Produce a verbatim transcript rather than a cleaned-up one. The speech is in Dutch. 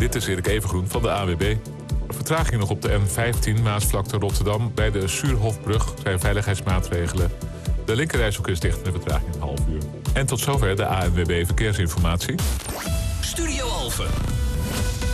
Dit is Erik Evengroen van de A W B. Vertraging nog op de N vijftien Maasvlakte Rotterdam. Bij de Suurhofbrug zijn veiligheidsmaatregelen. De linkerrijstrook is dicht en de vertraging een half uur. En tot zover de A N W B Verkeersinformatie. Studio Alphen.